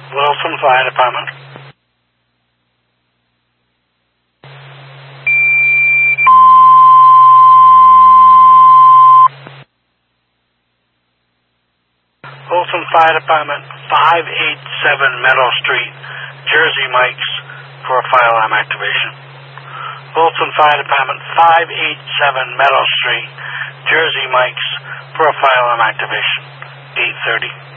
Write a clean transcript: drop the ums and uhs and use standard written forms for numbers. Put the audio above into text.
Wilson Fire Department. Wilson Fire Department, 587 Meadow Street, Jersey Mike's, for a fire alarm activation. Wilson Fire Department, 587 Meadow Street, Jersey Mike's, for a fire alarm activation. 8:30.